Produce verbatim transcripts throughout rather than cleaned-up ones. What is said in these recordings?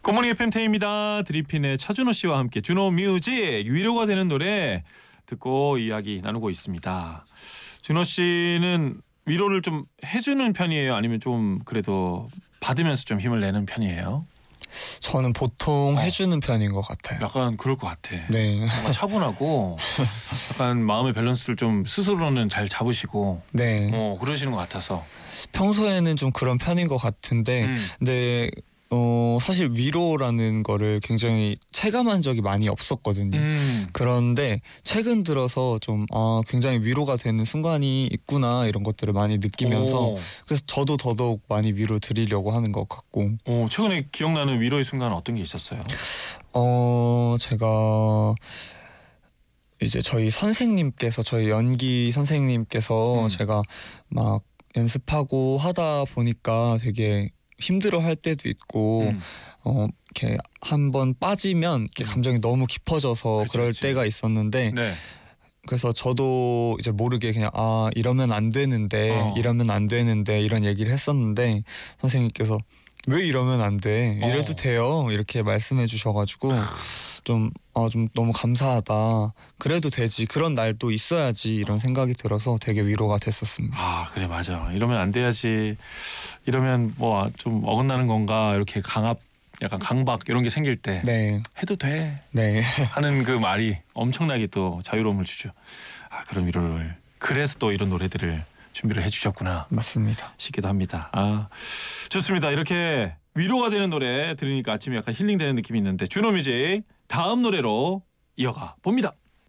굿모닝 에프엠 태입니다. 드리핀의 차준호 씨와 함께 준호 뮤직 위로가 되는 노래 듣고 이야기 나누고 있습니다. 준호 씨는 위로를 좀 해주는 편이에요? 아니면 좀 그래도 받으면서 좀 힘을 내는 편이에요? 저는 보통 어. 해주는 편인 것 같아요. 약간 그럴 것 같아. 네. 정말 차분하고 약간 마음의 밸런스를 좀 스스로는 잘 잡으시고 네. 어, 그러시는 것 같아서. 평소에는 좀 그런 편인 것 같은데, 음. 근데 어 사실 위로라는 거를 굉장히 체감한 적이 많이 없었거든요. 음. 그런데 최근 들어서 좀 아, 굉장히 위로가 되는 순간이 있구나 이런 것들을 많이 느끼면서 오. 그래서 저도 더더욱 많이 위로 드리려고 하는 것 같고. 오, 최근에 기억나는 위로의 순간은 어떤 게 있었어요? 어 제가 이제 저희 선생님께서 저희 연기 선생님께서 음. 제가 막 연습하고 하다 보니까 되게 힘들어 할 때도 있고 음. 어 이렇게 한번 빠지면 이렇게 음. 감정이 너무 깊어져서 그치, 그럴 그치. 때가 있었는데 네. 그래서 저도 이제 모르게 그냥 아 이러면 안 되는데 어. 이러면 안 되는데 이런 얘기를 했었는데 선생님께서 왜 이러면 안 돼? 이래도 어. 돼요. 이렇게 말씀해 주셔가지고 좀, 아, 좀 너무 감사하다. 그래도 되지. 그런 날도 있어야지. 이런 생각이 들어서 되게 위로가 됐었습니다. 아, 그래, 맞아. 이러면 안 돼야지. 이러면 뭐 좀 어긋나는 건가 이렇게 강압, 약간 강박 이런 게 생길 때 네, 해도 돼 네, 하는 그 말이 엄청나게 또 자유로움을 주죠. 아, 그런 위로를 그래서 또 이런 노래들을 준비를 해주셨구나 맞습니다. 싶기도 합니다. 아, 좋습니다. 이렇게 위로가 되는 노래 들으니까 아침에 약간 힐링되는 느낌이 있는데 준호뮤직 다음 노래로 이어가 봅니다.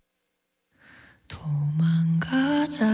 도망가자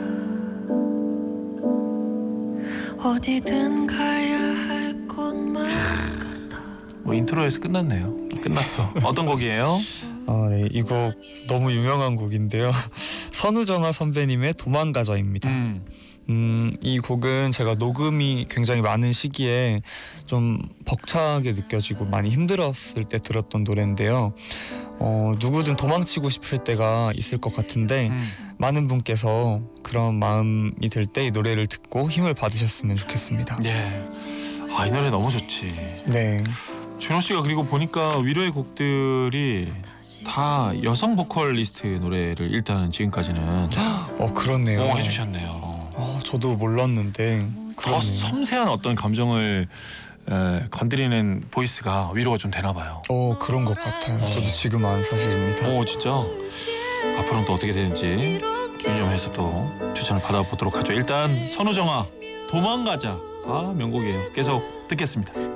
어디든 가야 할 곳만 같아. 뭐 인트로에서 끝났네요. 끝났어. 어떤 곡이에요? 아, 네, 이 곡 너무 유명한 곡인데요. 선우정아 선배님의 도망가자입니다. 음. 음, 이 곡은 제가 녹음이 굉장히 많은 시기에 좀 벅차게 느껴지고 많이 힘들었을 때 들었던 노래인데요. 어, 누구든 도망치고 싶을 때가 있을 것 같은데 음. 많은 분께서 그런 마음이 들 때 이 노래를 듣고 힘을 받으셨으면 좋겠습니다. 예. 아, 이 노래 너무 좋지. 네, 준호 씨가 그리고 보니까 위로의 곡들이 다 여성 보컬리스트 노래를 일단은 지금까지는 어 그렇네요. 어, 해주셨네요. 어, 저도 몰랐는데 더 그러네요. 섬세한 어떤 감정을 에, 건드리는 보이스가 위로가 좀 되나 봐요. 어 그런 것 같아요. 저도 지금 안 사실입니다. 오, 진짜. 앞으로는 또 어떻게 되는지 유념해서 또 추천을 받아보도록 하죠. 일단 선우정아 도망가자. 아, 명곡이에요. 계속 듣겠습니다.